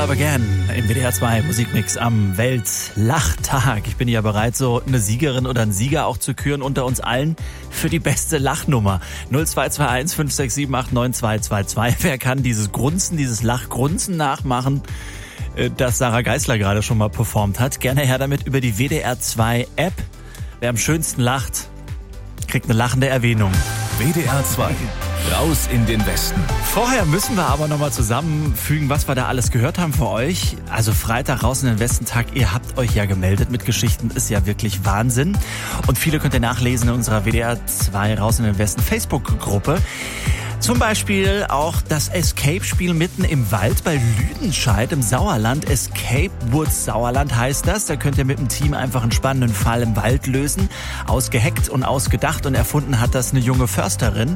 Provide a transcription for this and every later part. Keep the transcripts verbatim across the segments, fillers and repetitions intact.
Love Again im W D R zwei Musikmix am Weltlachtag. Ich bin ja bereit, so eine Siegerin oder einen Sieger auch zu küren unter uns allen für die beste Lachnummer. null zwei zwei eins fünf sechs sieben acht neun zwei zwei zwei. Wer kann dieses Grunzen, dieses Lachgrunzen nachmachen, das Sarah Geisler gerade schon mal performt hat? Gerne her damit über die W D R zwei App. Wer am schönsten lacht, kriegt eine lachende Erwähnung. W D R zwei, raus in den Westen. Vorher müssen wir aber nochmal zusammenfügen, was wir da alles gehört haben für euch. Also Freitag raus in den Westentag, ihr habt euch ja gemeldet mit Geschichten, ist ja wirklich Wahnsinn. Und viele könnt ihr nachlesen in unserer W D R zwei raus in den Westen Facebook-Gruppe. Zum Beispiel auch das Escape-Spiel mitten im Wald bei Lüdenscheid im Sauerland. Escape Woods Sauerland heißt das. Da könnt ihr mit dem Team einfach einen spannenden Fall im Wald lösen. Ausgeheckt und ausgedacht und erfunden hat das eine junge Försterin.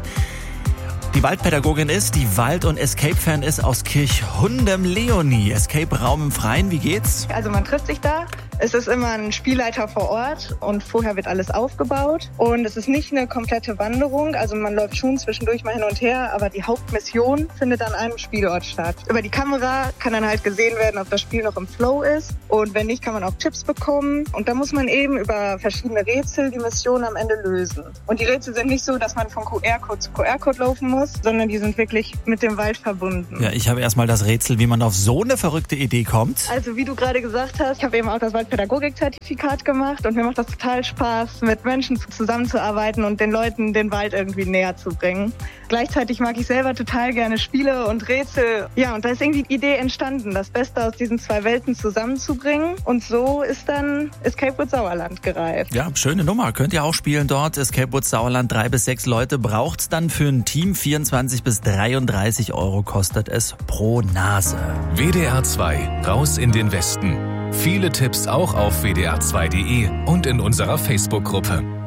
Die Waldpädagogin ist, die Wald- und Escape-Fan ist aus Kirchhundem. Leonie, Escape-Raum im Freien, wie geht's? Also man trifft sich da. Es ist immer ein Spielleiter vor Ort und vorher wird alles aufgebaut. Und es ist nicht eine komplette Wanderung, also man läuft schon zwischendurch mal hin und her, aber die Hauptmission findet an einem Spielort statt. Über die Kamera kann dann halt gesehen werden, ob das Spiel noch im Flow ist. Und wenn nicht, kann man auch Tipps bekommen. Und da muss man eben über verschiedene Rätsel die Mission am Ende lösen. Und die Rätsel sind nicht so, dass man von Q R-Code zu Q R-Code laufen muss, sondern die sind wirklich mit dem Wald verbunden. Ja, ich habe erstmal das Rätsel, wie man auf so eine verrückte Idee kommt. Also wie du gerade gesagt hast, ich habe eben auch das Waldpädagogik-Zertifikat gemacht und mir macht das total Spaß, mit Menschen zusammenzuarbeiten und den Leuten den Wald irgendwie näher zu bringen. Gleichzeitig mag ich selber total gerne Spiele und Rätsel. Ja, und da ist irgendwie die Idee entstanden, das Beste aus diesen zwei Welten zusammenzubringen. Und so ist dann Escape Woods Sauerland gereift. Ja, schöne Nummer. Könnt ihr auch spielen dort. Escape Woods Sauerland, drei bis sechs Leute braucht's dann für ein Team. vierundzwanzig bis dreiunddreißig Euro kostet es pro Nase. W D R zwei, raus in den Westen. Viele Tipps auch auf w d r zwei punkt d e und in unserer Facebook-Gruppe.